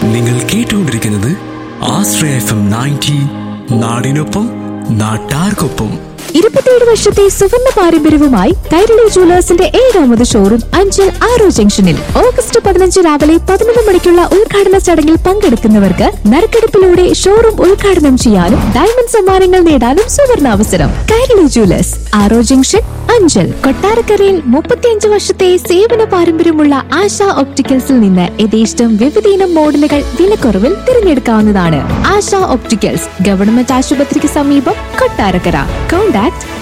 നിങ്ങൾ കേട്ടുകൊണ്ടിരിക്കുന്നത് ആശ്രയ FM 90 നാടിനൊപ്പം നാട്ടാർക്കൊപ്പം. 27 വർഷത്തെ സുവർണ്ണ പാരമ്പര്യവുമായി കൈരളി ജുവലേഴ്സിന്റെ 7ാമത് ഷോറൂം അഞ്ചൽ ആറോ ജംഗ്ഷനിൽ ഓഗസ്റ്റ് 15 രാവിലെ 11 മണിക്കുള്ള ഉദ്ഘാടന ചടങ്ങിൽ പങ്കെടുക്കുന്നവർക്ക് നറുക്കെടുപ്പിലൂടെ ഷോറൂം ഉദ്ഘാടനം ചെയ്യാനും ഡയമണ്ട് സമ്മാനങ്ങൾ നേടാനും സുവർണാവസരം. കൈരളി ജുവലേഴ്സ്, ആറോ ജംഗ്ഷൻ, അഞ്ചൽ. കൊട്ടാരക്കരയിൽ 35 വർഷത്തെ സേവന പാരമ്പര്യമുള്ള ആശ ഒപ്റ്റിക്കൽസിൽ നിന്ന് യഥേഷ്ടം വിവിധയിനം മോഡലുകൾ വിലക്കുറവിൽ തിരഞ്ഞെടുക്കാവുന്നതാണ്. ആശ ഒപ്റ്റിക്കൽസ്, ഗവൺമെന്റ് ആശുപത്രിക്ക് സമീപം, കൊട്ടാരക്കര. കോൺടാക്ട്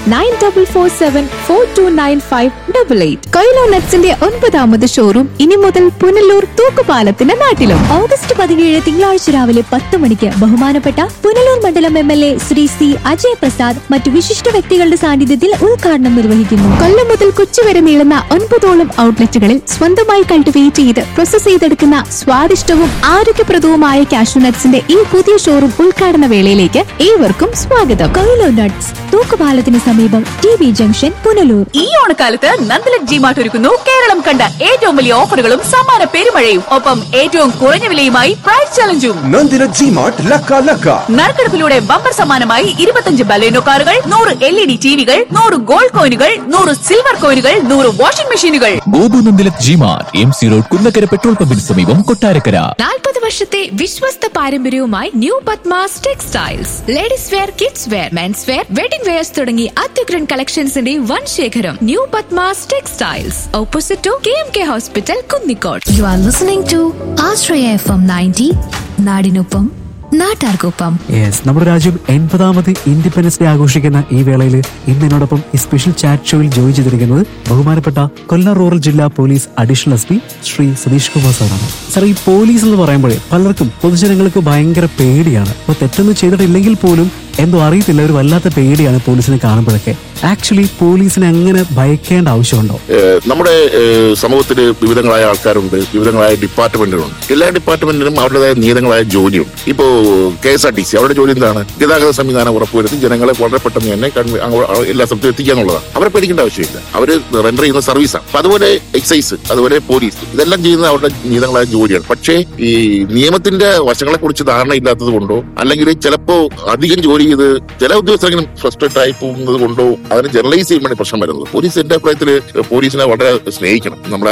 9447429588. കൊയിലോ നട്ട്സിന്റെ 9ാമത് ഷോറൂം ഇനി മുതൽ പുനലൂർ തൂക്കുപാലത്തിന്റെ നാട്ടിലും. ഓഗസ്റ്റ് 17 തിങ്കളാഴ്ച രാവിലെ 10 മണിക്ക് ബഹുമാനപ്പെട്ട പുനലൂർ മണ്ഡലം MLA ശ്രീ C അജയ് പ്രസാദ് മറ്റു വിശിഷ്ട വ്യക്തികളുടെ സാന്നിധ്യത്തിൽ ഉദ്ഘാടനം നിർവഹിക്കുന്നു. കൊല്ലം മുതൽ കൊച്ചി വരെ നീളുന്ന 9ഓളം ഔട്ട്ലെറ്റുകളിൽ സ്വന്തമായി കൾട്ടിവേറ്റ് ചെയ്ത് പ്രോസസ് ചെയ്തെടുക്കുന്ന സ്വാദിഷ്ടവും ആരോഗ്യപ്രദവുമായ കാഷ്യൂ നട്ട്സിന്റെ ഈ പുതിയ ഷോറൂം ഉദ്ഘാടന വേളയിലേക്ക് ഏവർക്കും സ്വാഗതം. കൊയിലോ നട്ട്സ്, തൂക്കുപാലത്തിന് സമീപം, TB ജംഗ്ഷൻ, പുനലൂർ. ഈ ഓണക്കാലത്ത് നന്ദലക് ജിമാർട്ട് ഒരുക്കുന്നു കേരളം കണ്ട ഏറ്റവും വലിയ ഓഫറുകളും സമ്മാന പെരുമഴയും, ഒപ്പം ഏറ്റവും കുറഞ്ഞ വിലയുമായി പ്രൈസ് ചലഞ്ചും. നന്ദലക് ജിമാർട്ട് ലക്ക ലക്ക. നറുക്കെടുപ്പിലൂടെ ബമ്പർ സമ്മാനമായി 25 ബലേനോ കാറുകൾ, 100 LED ടിവികൾ, 100 ഗോൾഡ് കോയിനുകൾ, 100 സിൽവർ കോയിനുകൾ, 100 വാഷിംഗ് മെഷീനുകൾ. Gopu നന്ദലക് G-Mart, MC road, Kunnakkara petrol പമ്പിന് സമീപം, കൊട്ടാരക്കര. 40 വർഷത്തെ വിശ്വസ്ത പാരമ്പര്യവുമായി new Padmas textiles. Ladies wear, kids wear, men's wear, wedding wears തുടങ്ങി അത്യുഗ്രൻ കളക്ഷൻസിന്റെ വൻ ശേഖരം. New Padmas textiles, opposite to KMK hospital, Kunnicode. You are listening to Ashraya FM 90 നാടിനൊപ്പം നാട്ടാർക്കൊപ്പം. നമ്മുടെ രാജ്യം 80ാമത് ഇൻഡിപെൻഡൻസ് ഡേ ആഘോഷിക്കുന്ന ഈ വേളയിൽ ഇന്ന് എന്നോടൊപ്പം ഈ സ്പെഷ്യൽ ചാറ്റ് ഷോയിൽ ജോയിൻ ചെയ്തിരിക്കുന്നത് ബഹുമാനപ്പെട്ട കൊല്ലം റൂറൽ ജില്ലാ police additional SP Shri Satheesh Kumar സാറാണ്. സാർ, ഈ പോലീസ് എന്ന് പറയുമ്പോഴേ പലർക്കും പൊതുജനങ്ങൾക്ക് ഭയങ്കര പേടിയാണ്. അപ്പൊ തെറ്റൊന്നും ചെയ്തിട്ടില്ലെങ്കിൽ പോലും എന്തോ അറിയത്തില്ല, ഒരു വല്ലാത്ത പേടിയാണ് പോലീസിനെ കാണുമ്പോഴൊക്കെ. ആക്ച്വലി പോലീസിനെ അങ്ങനെ ഭയക്കേണ്ട ആവശ്യമുണ്ടോ? നമ്മുടെ സമൂഹത്തിൽ വിവിധങ്ങളായ ആൾക്കാരുണ്ട്, വിവിധങ്ങളായ ഡിപ്പാർട്ട്മെന്റുകളുണ്ട്. എല്ലാ ഡിപ്പാർട്ട്മെന്റിനും അവരുടേതായ നിയതങ്ങളായ ജോലിയുണ്ട്. ഇപ്പോ KSRTC അവരുടെ ജോലി എന്താണ്? ഗതാഗത സംവിധാനം ഉറപ്പുവരുത്തി ജനങ്ങളെ വളരെ പെട്ടെന്ന് തന്നെ എല്ലാ സ്ഥലത്തും എത്തിക്കുക എന്നുള്ളതാണ്. അവരെ പേടിക്കേണ്ട ആവശ്യമില്ല. അവർ റെൻഡർ ചെയ്യുന്ന സർവീസാണ്. അപ്പൊ അതുപോലെ എക്സൈസ്, അതുപോലെ പോലീസ്, ഇതെല്ലാം ചെയ്യുന്ന അവരുടെ നിയതങ്ങളായ ജോലിയാണ്. പക്ഷേ ഈ നിയമത്തിന്റെ വശങ്ങളെ കുറിച്ച് ധാരണയില്ലാത്തത് കൊണ്ടോ, അല്ലെങ്കിൽ ചിലപ്പോ അധികം ജോലി ചെയ്ത് ചില ഉദ്യോഗസ്ഥരെങ്കിലും ഫ്രസ്ട്രേറ്റ് ആയി പോകുന്നത് കൊണ്ടോ അതിന് ജനറലൈസ് ചെയ്യുമ്പോഴാണ് പ്രശ്നം വരുന്നത്. പോലീസ് എന്റെ അഭിപ്രായത്തിൽ പോലീസിനെ വളരെ സ്നേഹിക്കണം. നമ്മളെ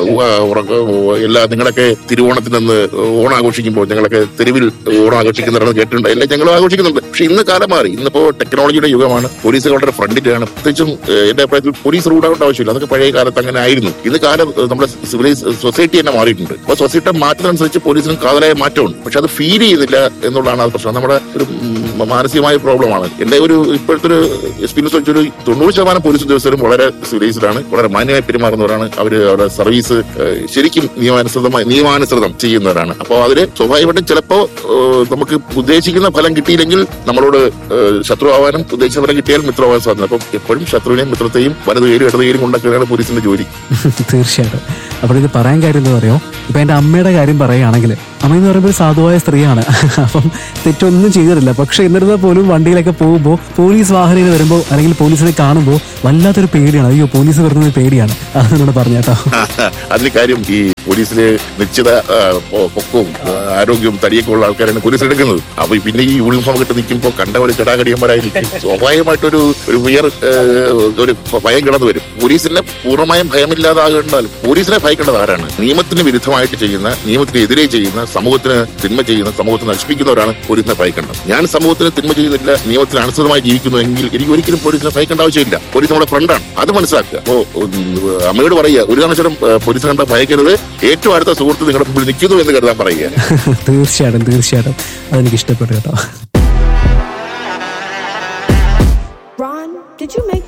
എല്ലാ നിങ്ങളൊക്കെ തിരുവോണത്തിനന്ന് ഓണം ആഘോഷിക്കുമ്പോൾ ഞങ്ങളൊക്കെ തെരുവിൽ ഓണം ആഘോഷിക്കുന്നവരാണ് കേട്ടിട്ടുണ്ട്. എല്ലാം ഞങ്ങളും ആഘോഷിക്കുന്നുണ്ട്. പക്ഷെ ഇന്ന് കാലം മാറി. ഇന്നിപ്പോ ടെക്നോളജിയുടെ യുഗമാണ്. പോലീസ് വളരെ ഫ്രണ്ടിലാണ്. പ്രത്യേകിച്ചും എന്റെ അഭിപ്രായത്തിൽ പോലീസ് റൂട്ടാവേണ്ട ആവശ്യമില്ല. അതൊക്കെ പഴയ കാലത്ത് അങ്ങനെ ആയിരുന്നു. ഇന്ന് കാലം നമ്മുടെ സിവിലൈസ് സൊസൈറ്റി തന്നെ മാറിയിട്ടുണ്ട്. അപ്പൊ സൊസൈറ്റി മാറ്റുന്നതനുസരിച്ച് പോലീസിനും കാതലായ മാറ്റമുണ്ട്. പക്ഷെ അത് ഫീൽ ചെയ്യുന്നില്ല എന്നുള്ളതാണ് അത് പ്രശ്നം. നമ്മുടെ ഒരു മാനസികമായ പ്രോബ്ലമാണ്. എന്റെ ഒരു ഇപ്പോഴത്തെ ഒരു എക്സ്പീരിയൻസ് വെച്ചൊരു 90% പോലീസ് ഉദ്യോഗസ്ഥരും വളരെ സിവിലൈസ്ഡാണ്, വളരെ മാന്യമായി പെരുമാറുന്നവരാണ്. അവരുടെ സർവീസ് ശരിക്കും നിയമാനുസൃതം ചെയ്യുന്നവരാണ്. അപ്പോൾ അതില് സ്വാഭാവികമായിട്ടും ചിലപ്പോ നമുക്ക് ഉദ്ദേശിക്കുന്ന ഫലം കിട്ടിയില്ലെങ്കിൽ നമ്മളോട് ശത്രുവാകാനും, ഉദ്ദേശിച്ച ഫലം കിട്ടിയാൽ മിത്രമാകാൻ സാധ്യത. അപ്പം എപ്പോഴും ശത്രുവിനെയും മിത്രത്തെയും വലതുകയിലും ഇടതുകയിലും കൊണ്ടൊക്കെയാണ് പോലീസിന്റെ ജോലി. തീർച്ചയായിട്ടും. അപ്പോൾ ഇത് പറയാൻ കാര്യം എന്താ പറയുമോ, ഇപ്പൊ എന്റെ അമ്മയുടെ കാര്യം പറയുകയാണെങ്കിൽ, അമ്മ എന്ന് പറയുമ്പോൾ ഒരു സാധുവായ സ്ത്രീയാണ്. അപ്പം തെറ്റൊന്നും ചെയ്തിട്ടില്ല. പക്ഷെ എന്നിരുന്നാൽ പോലും വണ്ടിയിലൊക്കെ പോകുമ്പോൾ പോലീസ് വാഹനങ്ങൾ വരുമ്പോൾ അല്ലെങ്കിൽ പോലീസിനെ കാണുമ്പോൾ വല്ലാത്തൊരു പേടിയാണ്. അയ്യോ, പോലീസ് വരുന്നത് പേടിയാണ്. അത് എന്നോട് പറഞ്ഞേട്ടോ. അതിന് കാര്യം ഈ പോലീസിലെ നിശ്ചിത പൊക്കവും ആരോഗ്യവും തടിയൊക്കെ ഉള്ള ആൾക്കാരാണ് പോലീസ് എടുക്കുന്നത്. അപ്പൊ പിന്നെ ഈ യൂണിഫോം കിട്ടി നിൽക്കുമ്പോൾ കണ്ട ഒരു ചടാകടിയന്മാരായിരിക്കും. സ്വാഭാവികമായിട്ടൊരു ഒരു ഭയം കിടന്നു വരും. പോലീസിനെ പൂർണ്ണമായും ഭയമില്ലാതാകേണ്ടാൽ പോലീസിനെ ഭയക്കേണ്ടത് ആരാണ്? നിയമത്തിന് വിരുദ്ധമായിട്ട് ചെയ്യുന്ന, നിയമത്തിനെതിരെ ചെയ്യുന്ന, സമൂഹത്തിന് തിന്മ ചെയ്യുന്ന, സമൂഹത്തെ നശിപ്പിക്കുന്നവരാണ് പോലീസിനെ ഭയക്കേണ്ടത്. ഞാൻ സമൂഹത്തിന് തിന്മ ചെയ്യുന്നില്ല, നിയമത്തിന് അനുസൃതമായി ജീവിക്കുന്നുവെങ്കിൽ എനിക്ക് ഒരിക്കലും പോലീസിനെ ഭയക്കേണ്ട ആവശ്യമില്ല. പോലീസ് നമ്മുടെ ഫ്രണ്ടാണ്. അത് മനസ്സിലാക്കുക. അപ്പോ അമ്മയോട് പറയുക, ഒരു കാരണവശാലും പോലീസ് കണ്ടാൽ ഭയക്കരുത്. ഏറ്റവും അടുത്ത സുഹൃത്ത് നിങ്ങളുടെ മുമ്പിൽ നിൽക്കുന്നു എന്ന് കരുതാൻ പറയുക. തീർച്ചയായിട്ടും തീർച്ചയായിട്ടും അതെനിക്ക് ഇഷ്ടപ്പെട്ടു കേട്ടോ. Ron, did you make